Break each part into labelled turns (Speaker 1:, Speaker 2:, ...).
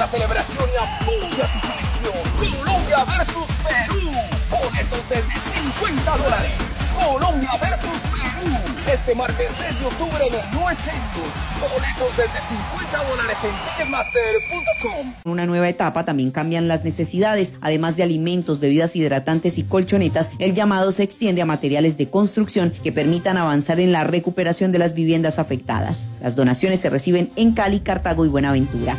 Speaker 1: celebración y apoya tu selección. Colombia versus Perú. Boletos desde $50. Colombia versus Perú. Este martes 6 de octubre en el No Es Serio. Boletos desde $50 en Ticketmaster.com.
Speaker 2: En una nueva etapa también cambian las necesidades. Además de alimentos, bebidas hidratantes y colchonetas, el llamado se extiende a materiales de construcción que permitan avanzar en la recuperación de las viviendas afectadas. Las donaciones se reciben en Cali, Cartago y Buenaventura.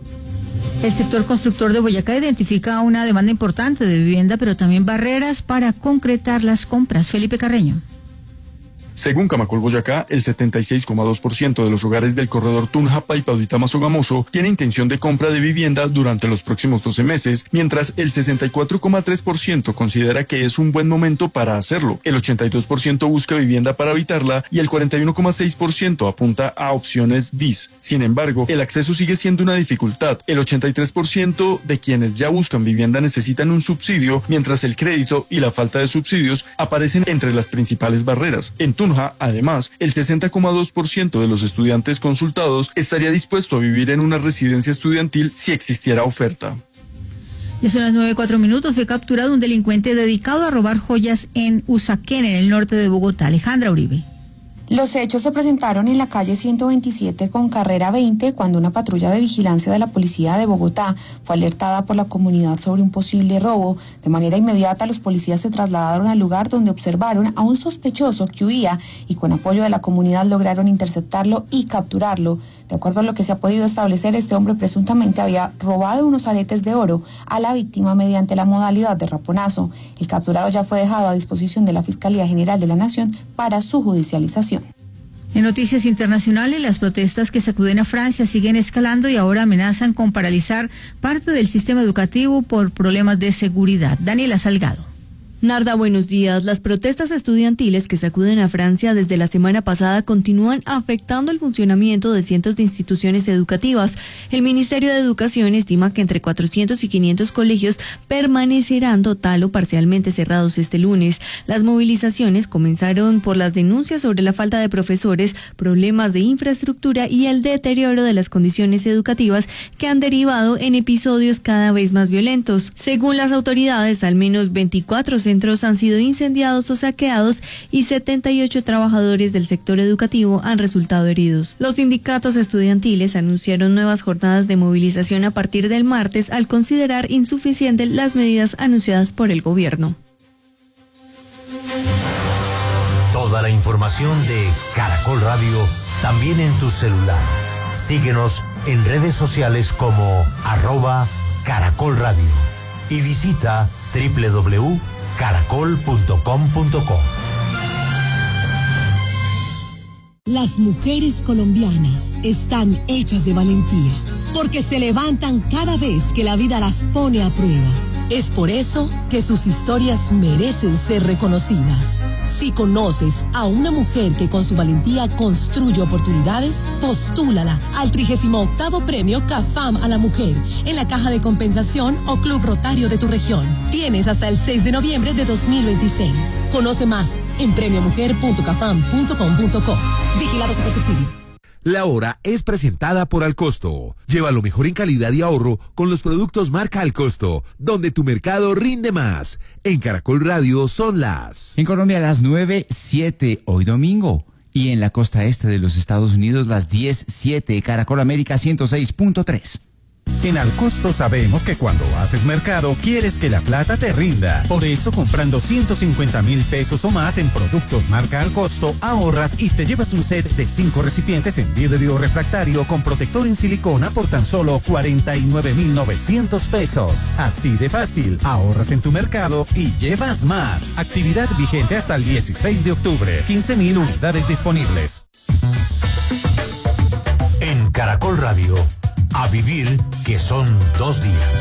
Speaker 3: El sector constructor de Boyacá identifica una demanda importante de vivienda, pero también barreras para concretar las compras. Felipe Carreño.
Speaker 4: Según Camacol Boyacá, el 76,2% de los hogares del corredor Tunja, Paipa, Duitama, Sogamoso tiene intención de compra de vivienda durante los próximos 12 meses, mientras el 64,3% considera que es un buen momento para hacerlo. El 82% busca vivienda para habitarla y el 41,6% apunta a opciones DIS. Sin embargo, el acceso sigue siendo una dificultad. El 83% de quienes ya buscan vivienda necesitan un subsidio, mientras el crédito y la falta de subsidios aparecen entre las principales barreras. En Tunja, además, el 60,2% de los estudiantes consultados estaría dispuesto a vivir en una residencia estudiantil si existiera oferta.
Speaker 3: Ya son las 9:04. Fue capturado un delincuente dedicado a robar joyas en Usaquén, en el norte de Bogotá. Alejandra Uribe.
Speaker 5: Los hechos se presentaron en la calle 127 con carrera 20 cuando una patrulla de vigilancia de la policía de Bogotá fue alertada por la comunidad sobre un posible robo. De manera inmediata los policías se trasladaron al lugar donde observaron a un sospechoso que huía y con apoyo de la comunidad lograron interceptarlo y capturarlo. De acuerdo a lo que se ha podido establecer, este hombre presuntamente había robado unos aretes de oro a la víctima mediante la modalidad de raponazo. El capturado ya fue dejado a disposición de la Fiscalía General de la Nación para su judicialización.
Speaker 3: En noticias internacionales, las protestas que sacuden a Francia siguen escalando y ahora amenazan con paralizar parte del sistema educativo por problemas de seguridad. Daniela Salgado.
Speaker 6: Narda, buenos días. Las protestas estudiantiles que sacuden a Francia desde la semana pasada continúan afectando el funcionamiento de cientos de instituciones educativas. El Ministerio de Educación estima que entre 400 y 500 colegios permanecerán total o parcialmente cerrados este lunes. Las movilizaciones comenzaron por las denuncias sobre la falta de profesores, problemas de infraestructura y el deterioro de las condiciones educativas que han derivado en episodios cada vez más violentos. Según las autoridades, al menos 24 centros han sido incendiados o saqueados y 78 trabajadores del sector educativo han resultado heridos. Los sindicatos estudiantiles anunciaron nuevas jornadas de movilización a partir del martes al considerar insuficientes las medidas anunciadas por el gobierno.
Speaker 7: Toda la información de Caracol Radio también en tu celular. Síguenos en redes sociales como @Caracol Radio y visita www.caracol.com.co.
Speaker 8: Las mujeres colombianas están hechas de valentía, porque se levantan cada vez que la vida las pone a prueba. Es por eso que sus historias merecen ser reconocidas. Si conoces a una mujer que con su valentía construye oportunidades, postúlala al 38º Premio CAFAM a la Mujer en la Caja de Compensación o Club Rotario de tu región. Tienes hasta el 6 de noviembre de 2026. Conoce más en premiomujer.cafam.com.co. Vigilado Supersubsidio.
Speaker 9: La hora es presentada por Alcosto. Lleva lo mejor en calidad y ahorro con los productos marca Alcosto, donde tu mercado rinde más. En Caracol Radio son las...
Speaker 10: En Colombia las 9:07 hoy domingo. Y en la costa este de los Estados Unidos las 10:07. Caracol América 106.3.
Speaker 11: En Alcosto sabemos que cuando haces mercado quieres que la plata te rinda. Por eso, comprando 150,000 pesos o más en productos marca Alcosto, ahorras y te llevas un set de 5 recipientes en vidrio refractario con protector en silicona por tan solo 49,900 pesos. Así de fácil, ahorras en tu mercado y llevas más. Actividad vigente hasta el 16 de octubre. 15,000 unidades disponibles.
Speaker 7: En Caracol Radio, a vivir que son 2 días.